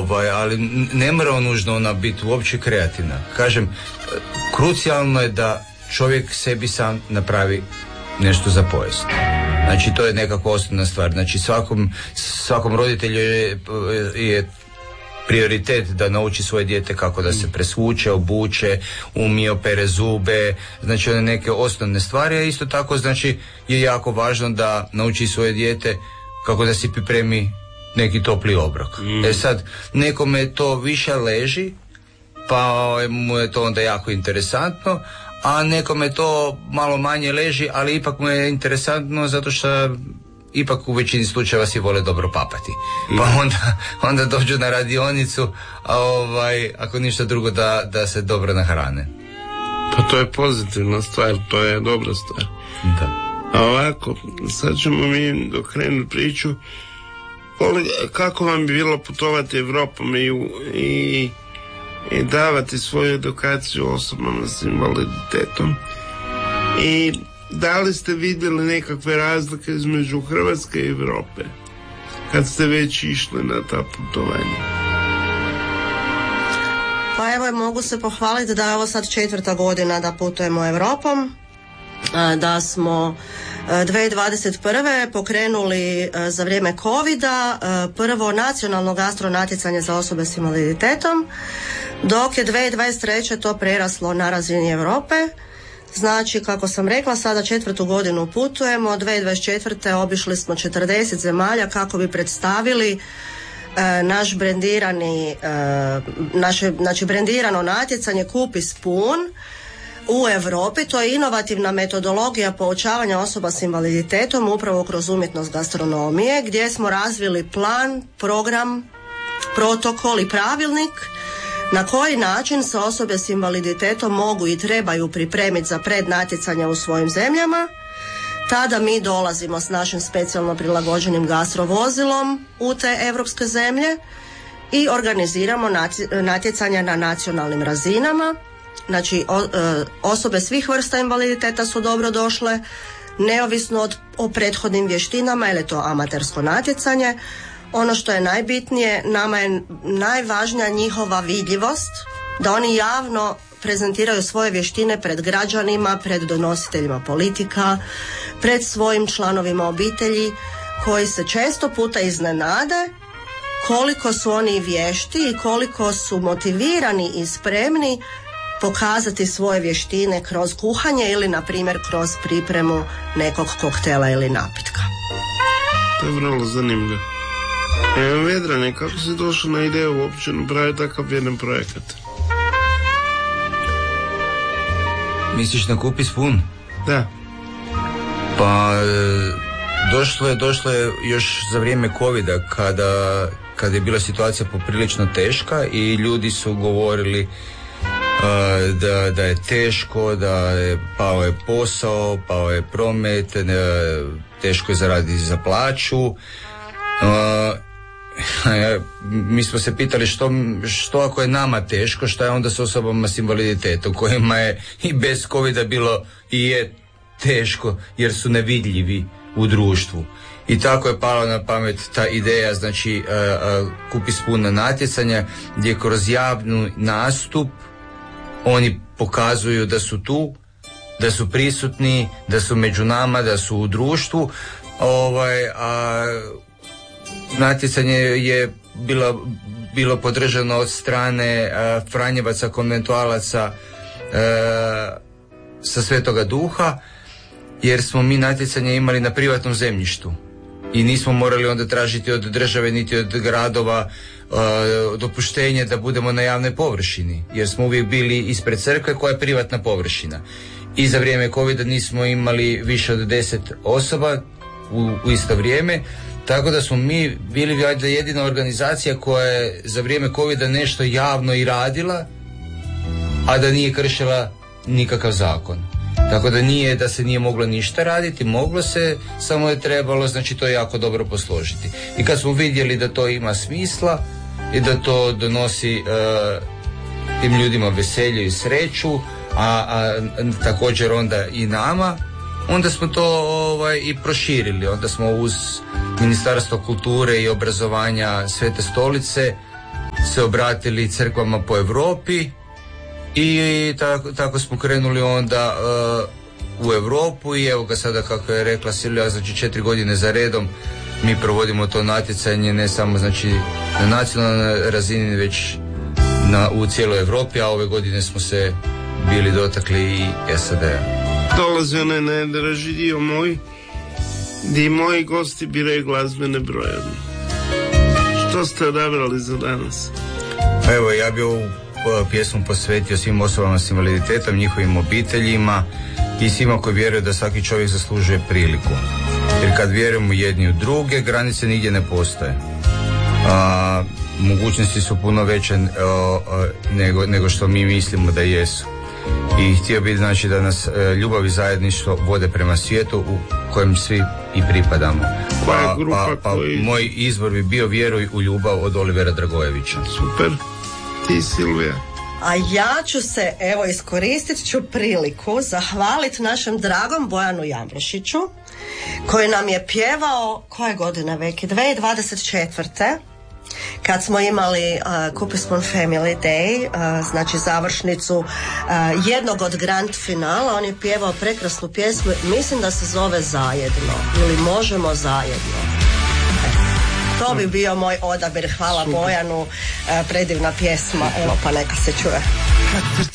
ali ne mora nužno ona biti uopće kreativna. Kažem, krucijalno je da čovjek sebi sam napravi nešto za pojest. Znači to je nekako osnovna stvar. Znači svakom roditelju je prioritet da nauči svoje dijete kako da se presvuče, obuče, umije, opere zube, znači one neke osnovne stvari, a isto tako znači je jako važno da nauči svoje dijete kako da si pripremi neki topli obrok. Sad, nekome to više leži, pa mu je to onda jako interesantno, a nekome to malo manje leži, ali ipak mu je interesantno zato što ipak u većini slučajeva si vole dobro papati. Pa onda dođu na radionicu, a ako ništa drugo da se dobro nahrane. Pa to je pozitivna stvar, to je dobra stvar. Da. A ovako, sad ćemo mi okrenuti priču. Kako vam bi bilo putovati Evropom i davati svoju edukaciju osobama s invaliditetom? I da li ste vidjeli nekakve razlike između Hrvatske i Europe kad ste već išli na ta putovanja? Pa evo, mogu se pohvaliti da je ovo sad 4. godina da putujemo Europom, da smo 2021. pokrenuli za vrijeme covida prvo nacionalno gastro natjecanje za osobe s invaliditetom, dok je 2023. to preraslo na razini Europe. Znači, kako sam rekla, sada 4. godinu putujemo, 2024. obišli smo 40 zemalja kako bi predstavili naš brendirano natjecanje Kupi Spoon u Europi. To je inovativna metodologija poučavanja osoba s invaliditetom upravo kroz umjetnost gastronomije, gdje smo razvili plan, program, protokol i pravilnik na koji način se osobe s invaliditetom mogu i trebaju pripremiti za prednatjecanje u svojim zemljama. Tada mi dolazimo s našim specijalno prilagođenim gastrovozilom u te europske zemlje i organiziramo natjecanja na nacionalnim razinama. Znači, osobe svih vrsta invaliditeta su dobro došle, neovisno o prethodnim vještinama, jer je to amatersko natjecanje. Ono što je najbitnije, nama je najvažnija njihova vidljivost, da oni javno prezentiraju svoje vještine pred građanima, pred donositeljima politika, pred svojim članovima obitelji, koji se često puta iznenade koliko su oni vješti i koliko su motivirani i spremni pokazati svoje vještine kroz kuhanje ili, na primjer, kroz pripremu nekog koktela ili napitka. To je vrlo zanimljivo. Vedrane, kako si došao na ideju uopće napraviti takav jedan projekat? Misliš na Kupi Spoon? Da. Pa došlo je još za vrijeme covida, kada je bila situacija poprilično teška i ljudi su govorili da je teško, pao je posao, pao je promet, teško je zaraditi za plaću. Mi smo se pitali što ako je nama teško, šta je onda s osobama s invaliditetom, kojima je i bez covida bilo i je teško jer su nevidljivi u društvu. I tako je pala na pamet ta ideja, znači Kupi Spoon natjecanja, gdje kroz javni nastup oni pokazuju da su tu, da su prisutni, da su među nama, da su u društvu. A natjecanje je bilo podržano od strane Franjevaca, konventualaca sa Svetoga Duha, jer smo mi natjecanje imali na privatnom zemljištu i nismo morali onda tražiti od države niti od gradova dopuštenje da budemo na javnoj površini, jer smo uvijek bili ispred crkve koja je privatna površina. I za vrijeme covida nismo imali više od 10 osoba u isto vrijeme, tako da smo mi bili jedina organizacija koja je za vrijeme covida nešto javno i radila, a da nije kršila nikakav zakon. Tako da se nije moglo ništa raditi, moglo se, samo je trebalo, znači to je jako dobro posložiti. I kad smo vidjeli da to ima smisla i da to donosi tim ljudima veselje i sreću, a također onda i nama, onda smo to i proširili. Onda smo uz Ministarstvo kulture i obrazovanja Svete Stolice se obratili crkvama po Europi i tako smo krenuli onda u Europu i evo ga sada, kako je rekla Silvija, znači 4 godine za redom mi provodimo to natjecanje, ne samo znači na nacionalnoj razini, već u cijeloj Europi, a ove godine smo se bili dotakli i SAD-a. Dolazi onaj najdraži dio moj, gdje moji gosti biraju glazbene brojeve. Što ste odabrali za danas? Pa evo, ja bi ovu pjesmu posvetio svim osobama s invaliditetom, njihovim obiteljima i svima koji vjeruju da svaki čovjek zaslužuje priliku. Jer kad vjerujemo jedni u druge, granice nigdje ne postoje. Mogućnosti su puno veće nego što mi mislimo da jesu. I htio bih znači da nas ljubav i zajedništvo vode prema svijetu u kojem svi i pripadamo. Moj izbor bi bio Vjeruj u ljubav od Olivera Dragojevića. Super. Ti, Silvija? A ja ću se, evo, iskoristit ću priliku zahvaliti našem dragom Bojanu Jambrošiću, koji nam je pjevao, koje godine veki? 2024. Kad smo imali Kupi Spoon Family Day, znači završnicu jednog od grand finala, on je pjevao prekrasnu pjesmu, mislim da se zove Zajedno ili Možemo zajedno. To bi bio moj odabir. Hvala Bojanu, predivna pjesma, evo pa neka se čuje.